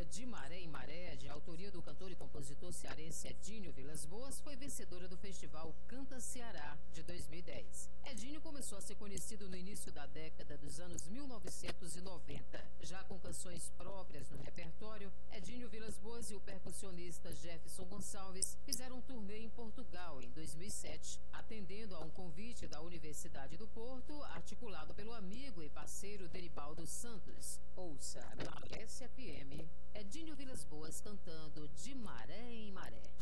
De Maré em Maré, de autoria do cantor e compositor cearense Edinho Vilas Boas, foi vencedora do festival Canta Ceará de 2010. Edinho começou a ser conhecido no início da década dos anos 1990. Já com canções próprias no repertório, Edinho Vilas Boas e o percussionista Jefferson Gonçalves fizeram um turnê em Portugal em 2007, atendendo a um convite da Universidade do Porto, articulado pelo amigo e parceiro Deribaldo Santos. Ouça na Alessia FM, Edinho Vilas Boas cantando De Maré em Maré.